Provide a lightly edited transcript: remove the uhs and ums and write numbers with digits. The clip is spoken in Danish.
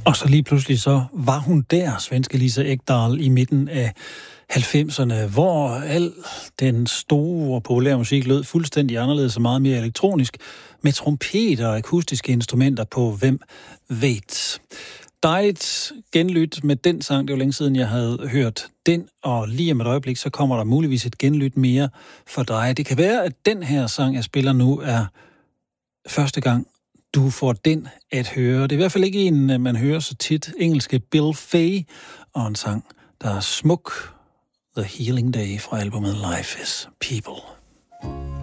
Og så lige pludselig så var hun der, svenske Lisa Ekdahl, i midten af 90'erne, hvor al den store populære musik lød fuldstændig anderledes og meget mere elektronisk, med trompeter og akustiske instrumenter på hvem ved. Dejligt genlyt med den sang. Det var længe siden, jeg havde hørt den, og lige om et øjeblik, så kommer der muligvis et genlyt mere for dig. Det kan være, at den her sang, jeg spiller nu, er første gang, du får den at høre. Det er i hvert fald ikke en, man hører så tit. Engelske Bill Fay, og en sang, der er smuk. The Healing Day fra albumet Life is People.